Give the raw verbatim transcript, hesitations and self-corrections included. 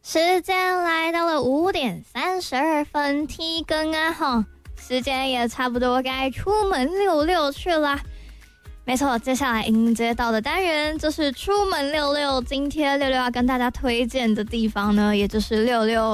时间来到了五点三十二分，提更啊哈，时间也差不多该出门溜溜去了。没错，接下来迎接到的单元就是出门溜溜。今天溜溜要跟大家推荐的地方呢，也就是溜溜